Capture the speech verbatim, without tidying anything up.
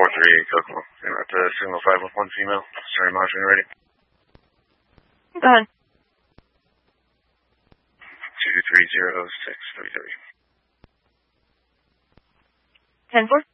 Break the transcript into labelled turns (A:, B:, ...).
A: three, Kokomo. You're at the signal five one one female. Sorry, monitoring ready.
B: Go ahead.
A: two three zero six three three.
B: ten four.